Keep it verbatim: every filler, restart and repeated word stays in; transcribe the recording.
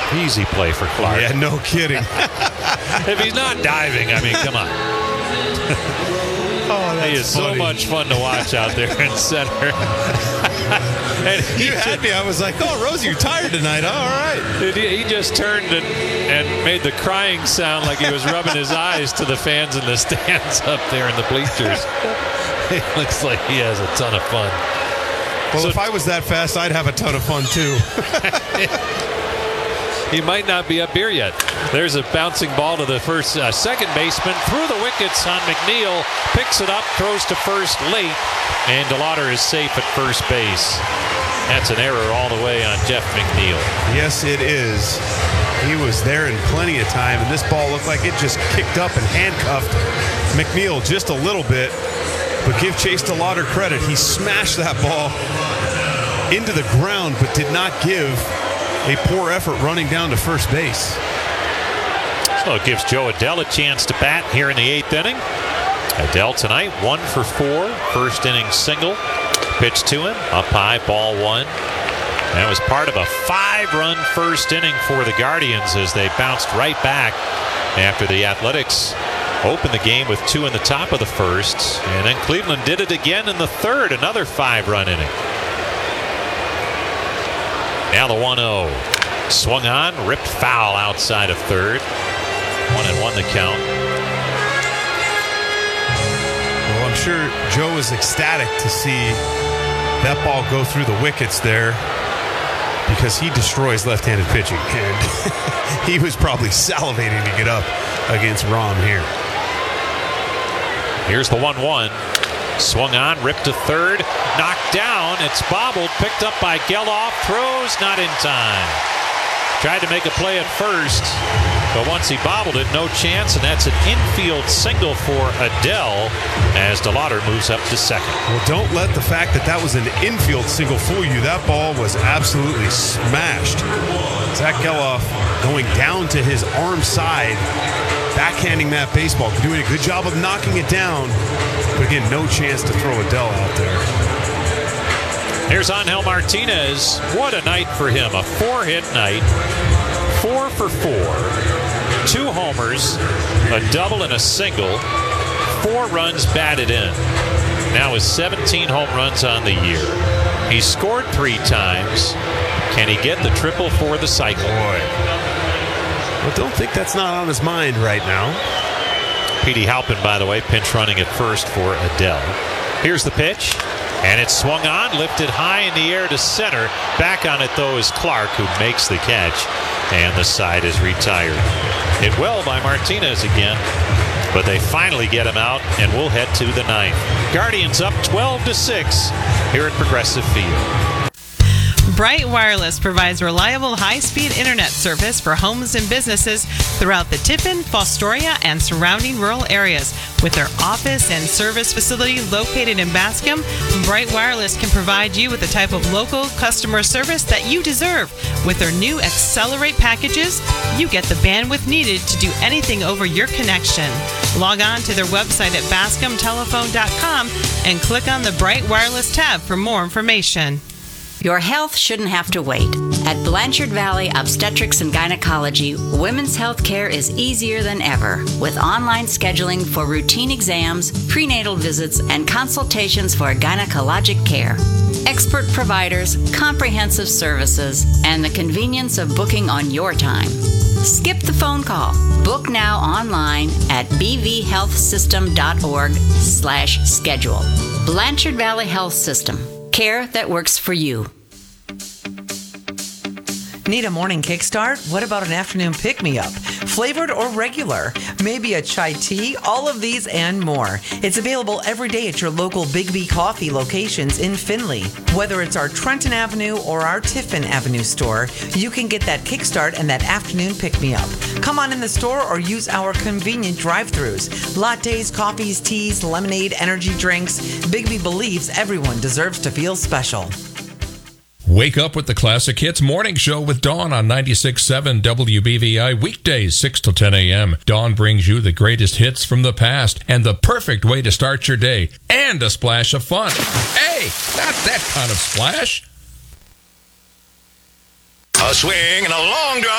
Easy play for Clark. Yeah, no kidding. If he's not diving, I mean, come on. Oh, that's he is funny. so much fun to watch out there in center. And he You had me. I was like, oh, Rosie, you're tired tonight. Huh? All right. He he just turned and, and made the crying sound like he was rubbing his eyes to the fans in the stands up there in the bleachers. It looks like he has a ton of fun. Well, So- if I was that fast, I'd have a ton of fun, too. He might not be up here yet. There's a bouncing ball to the first, uh, second baseman through the wickets on McNeil. Picks it up, throws to first late, and DeLauder is safe at first base. That's an error all the way on Jeff McNeil. Yes, it is. He was there in plenty of time, and this ball looked like it just kicked up and handcuffed McNeil just a little bit. But give Chase DeLauder credit. He smashed that ball into the ground, but did not give a poor effort running down to first base. So it gives Joe Adell a chance to bat here in the eighth inning. Adell tonight, one for four. First inning single. Pitch to him. Up high, ball one. That was part of a five-run first inning for the Guardians as they bounced right back after the Athletics opened the game with two in the top of the first. And then Cleveland did it again in the third. Another five-run inning. Now the one oh. Swung on, ripped foul outside of third. One and one the count. Well, I'm sure Joe was ecstatic to see that ball go through the wickets there because he destroys left-handed pitching. And he was probably salivating to get up against Rahm here. Here's the one one. Swung on, ripped to third, knocked down. It's bobbled, picked up by Geloff. Throws not in time. Tried to make a play at first, but once he bobbled it, no chance, and that's an infield single for Adell as DeLauder moves up to second. Well, don't let the fact that that was an infield single fool you. That ball was absolutely smashed. Zach Geloff going down to his arm side, backhanding that baseball, doing a good job of knocking it down. But again, no chance to throw Adell out there. Here's Angel Martinez. What a night for him. A four-hit night. Four for four. Two homers, a double and a single. Four runs batted in. Now with seventeen home runs on the year. He scored three times. Can he get the triple for the cycle? Boy. Well, don't think that's not on his mind right now. Petey Halpin, by the way, pinch running at first for Adell. Here's the pitch, and it's swung on, lifted high in the air to center. Back on it, though, is Clark, who makes the catch, and the side is retired. Hit well by Martinez again, but they finally get him out, and we'll head to the ninth. Guardians up twelve to six here at Progressive Field. Bright Wireless provides reliable high-speed internet service for homes and businesses throughout the Tiffin, Fostoria, and surrounding rural areas. With their office and service facility located in Bascom, Bright Wireless can provide you with the type of local customer service that you deserve. With their new Accelerate packages, you get the bandwidth needed to do anything over your connection. Log on to their website at bascom telephone dot com and click on the Bright Wireless tab for more information. Your health shouldn't have to wait. At Blanchard Valley Obstetrics and Gynecology, women's health care is easier than ever, with online scheduling for routine exams, prenatal visits, and consultations for gynecologic care. Expert providers, comprehensive services, and the convenience of booking on your time. Skip the phone call. Book now online at b v health system dot org slash schedule. Blanchard Valley Health System. Care that works for you. Need a morning kickstart? What about an afternoon pick-me-up? Flavored or regular? Maybe a chai tea? All of these and more. It's available every day at your local Big B Coffee locations in Findlay. Whether it's our Trenton Avenue or our Tiffin Avenue store, you can get that kickstart and that afternoon pick-me-up. Come on in the store or use our convenient drive-thrus. Lattes, coffees, teas, lemonade, energy drinks. Big B believes everyone deserves to feel special. Wake up with the Classic Hits Morning Show with Dawn on ninety-six point seven W B V I, weekdays six till ten a.m. Dawn brings you the greatest hits from the past and the perfect way to start your day, and a splash of fun. Hey, not that kind of splash. A swing and a long drive.